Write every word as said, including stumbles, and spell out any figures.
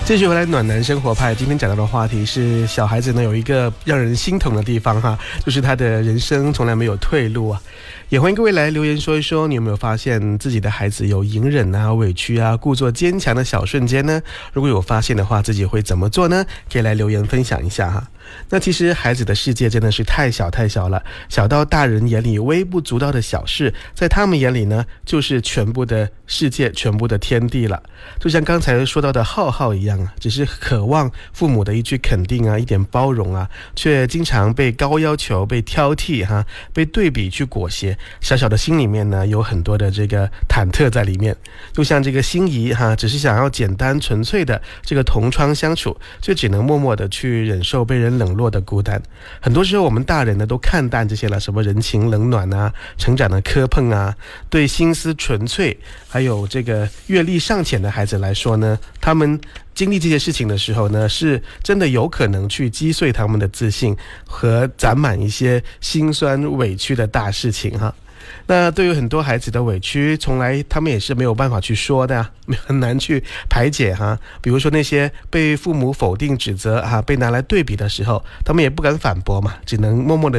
继续回来暖男生活派，今天讲到的话题是小孩子呢有一个让人心疼的地方哈，就是他的人生从来没有退路啊。也欢迎各位来留言说一说，你有没有发现自己的孩子有隐忍啊、委屈啊、故作坚强的小瞬间呢？如果有发现的话，自己会怎么做呢？可以来留言分享一下哈。那其实孩子的世界真的是太小太小了，小到大人眼里微不足道的小事，在他们眼里呢就是全部的世界，全部的天地了。就像刚才说到的浩浩一样啊，只是渴望父母的一句肯定啊，一点包容啊，却经常被高要求、被挑剔哈、啊，被对比去裹挟，小小的心里面呢有很多的这个忐忑在里面。就像这个心仪哈、啊，只是想要简单纯粹的这个同窗相处，就只能默默的去忍受被人冷落的孤单。很多时候我们大人呢都看淡这些了，什么人情冷暖啊，成长的磕碰啊，对心思纯粹还有这个阅历尚浅的孩子来说呢，他们经历这些事情的时候呢，是真的有可能去击碎他们的自信和攒满一些心酸委屈的大事情哈。那对于很多孩子的委屈，从来他们也是没有办法去说的啊，很难去排解哈。比如说那些被父母否定指责啊，被拿来对比的时候，他们也不敢反驳嘛，只能默默的